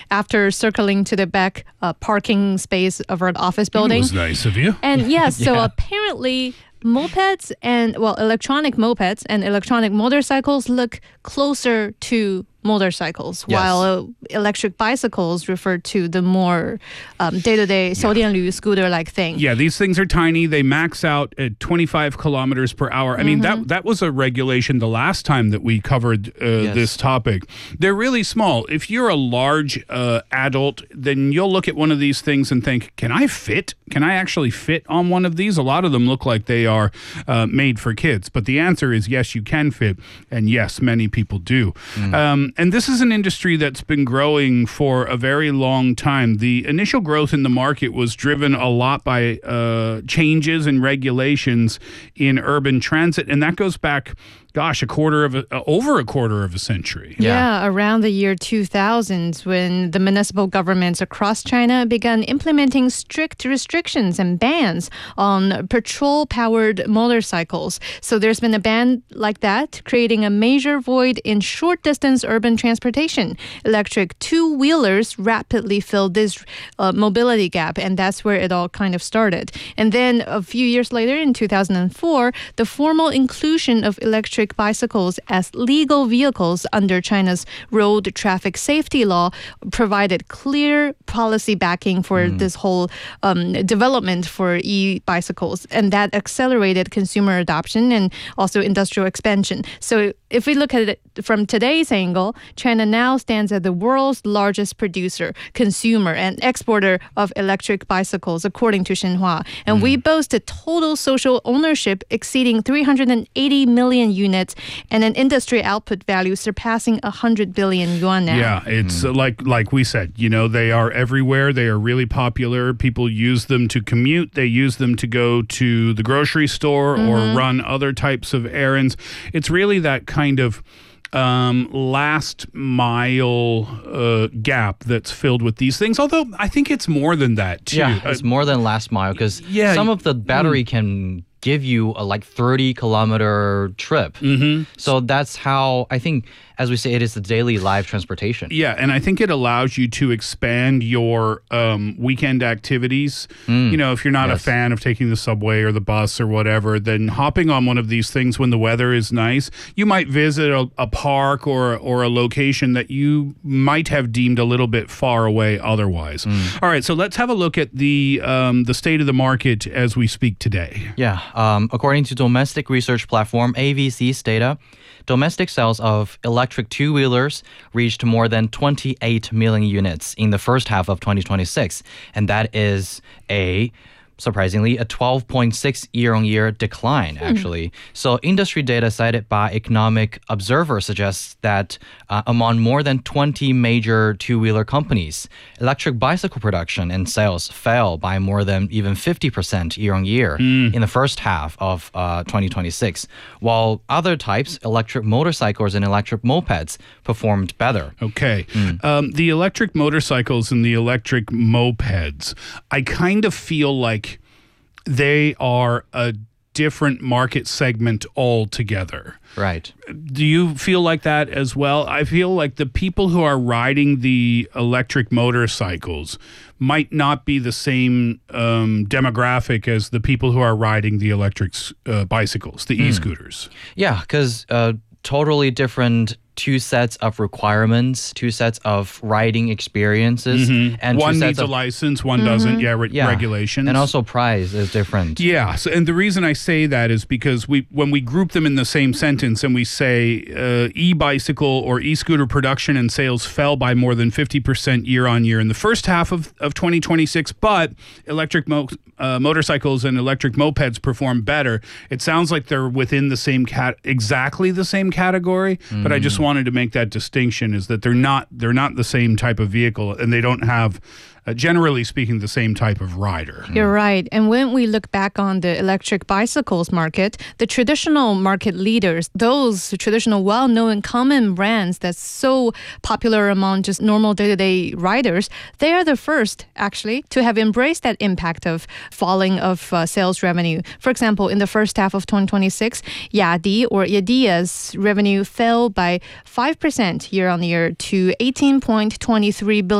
after circling to the back parking space of our office building. It was nice of you. And yes, so apparently mopeds and, electronic mopeds and electronic motorcycles look closer to motorcycles, while electric bicycles refer to the more day-to-day 手电驴 scooter-like thing. Yeah, these things are tiny. They max out at 25 kilometers per hour. I mean, that was a regulation the last time that we covered this topic. They're really small. If you're a large adult, then you'll look at one of these things and think, can I fit? Can I actually fit on one of these? A lot of them look like they are made for kids. But the answer is yes, you can fit. And yes, many people do. And this is an industry that's been growing for a very long time. The initial growth in the market was driven a lot by changes and regulations in urban transit. And that goes back, over a quarter of a century. Yeah, around the year 2000 when the municipal governments across China began implementing strict restrictions and bans on petrol-powered motorcycles. So there's been a ban like that, creating a major void in short-distance urban transportation. Electric two-wheelers rapidly filled this mobility gap, and that's where it all kind of started. And then a few years later, in 2004, the formal inclusion of electric bicycles as legal vehicles under China's road traffic safety law provided clear policy backing for this whole development for e-bicycles, and that accelerated consumer adoption and also industrial expansion. So if we look at it from today's angle, China now stands as the world's largest producer, consumer, and exporter of electric bicycles, according to Xinhua. And we boast a total social ownership exceeding 380 million units and an industry output value surpassing 100 billion yuan now. Yeah, it's like we said, they are everywhere. They are really popular. People use them to commute. They use them to go to the grocery store or run other types of errands. It's really that kind of last mile gap that's filled with these things, although I think it's more than that too. Yeah, it's more than last mile because some of the battery can give you a 30-kilometer trip. So that's how, I think, as we say, it is the daily live transportation. Yeah, and I think it allows you to expand your weekend activities. If you're not a fan of taking the subway or the bus or whatever, then hopping on one of these things when the weather is nice, you might visit a park or a location that you might have deemed a little bit far away otherwise. All right, so let's have a look at the state of the market as we speak today. Yeah, according to domestic research platform AVC's data, domestic sales of electric two-wheelers reached more than 28 million units in the first half of 2026, and that is surprisingly, a 12.6 year-on-year decline, actually. So industry data cited by Economic Observer suggests that among more than 20 major two-wheeler companies, electric bicycle production and sales fell by more than even 50% year-on-year in the first half of 2026, while other types, electric motorcycles and electric mopeds, performed better. Okay. The electric motorcycles and the electric mopeds, I kind of feel like they are a different market segment altogether. Right. Do you feel like that as well? I feel like the people who are riding the electric motorcycles might not be the same demographic as the people who are riding the electric bicycles, the e-scooters. Yeah, because totally different two sets of requirements, two sets of riding experiences. And one needs a license, one doesn't. Regulations. And also price is different. Yeah. So, and the reason I say that is because when we group them in the same sentence and we say e-bicycle or e-scooter production and sales fell by more than 50% year on year in the first half of 2026, but electric motorcycles and electric mopeds perform better. It sounds like they're within the same exactly the same category, but I just wanted to make that distinction, is that they're not the same type of vehicle, and they don't have generally speaking, the same type of rider. You're right. And when we look back on the electric bicycles market, the traditional market leaders, those traditional well-known common brands that's so popular among just normal day-to-day riders, they are the first, actually, to have embraced that impact of falling of sales revenue. For example, in the first half of 2026, Yadi or Yadia's revenue fell by 5% year-on-year to 18.23 billion